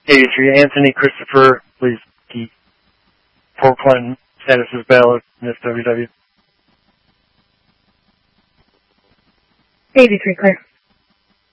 83, Anthony Christopher, please keep Paul Clinton, status is valid in this WW. 83, clear.